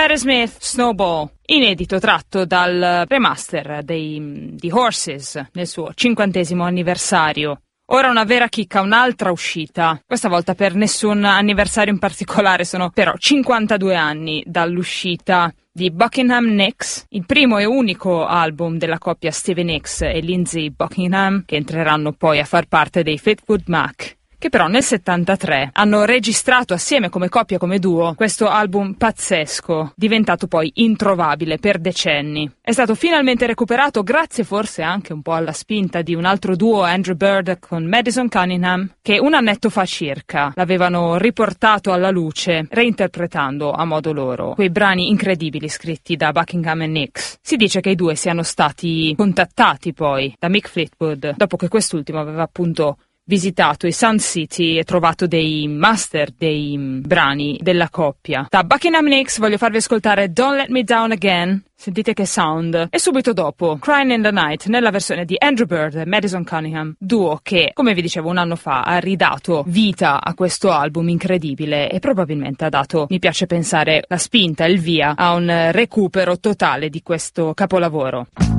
Patti Smith, Snowball, inedito tratto dal remaster di Horses nel suo 50° anniversario. Ora una vera chicca, un'altra uscita, questa volta per nessun anniversario in particolare, sono però 52 anni dall'uscita di Buckingham Nicks, il primo e unico album della coppia Stevie Nicks e Lindsey Buckingham, che entreranno poi a far parte dei Fleetwood Mac, che però nel 73 hanno registrato assieme come coppia, come duo, questo album pazzesco, diventato poi introvabile per decenni. È stato finalmente recuperato grazie forse anche un po' alla spinta di un altro duo, Andrew Bird con Madison Cunningham, che un annetto fa circa l'avevano riportato alla luce, reinterpretando a modo loro quei brani incredibili scritti da Buckingham e Nicks. Si dice che i due siano stati contattati poi da Mick Fleetwood, dopo che quest'ultimo aveva appunto visitato i Sound City e trovato dei master dei brani della coppia. Da Buckingham Nicks voglio farvi ascoltare Don't Let Me Down Again, sentite che sound, e subito dopo Crying in the Night nella versione di Andrew Bird e Madison Cunningham, duo che, come vi dicevo, un anno fa ha ridato vita a questo album incredibile e probabilmente ha dato, mi piace pensare, la spinta, il via a un recupero totale di questo capolavoro.